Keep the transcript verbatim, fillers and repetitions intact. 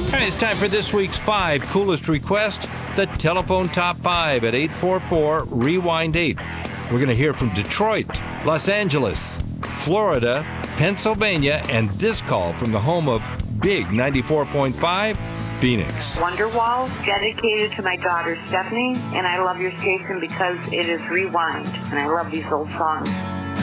All right, it's time for this week's five coolest requests. The telephone top five at eight four four, rewind eight. We're going to hear from Detroit, Los Angeles, Florida, Pennsylvania, and this call from the home of Big ninety-four point five, Phoenix. Wonderwall, dedicated to my daughter Stephanie, and I love your station because it is rewind, and I love these old songs.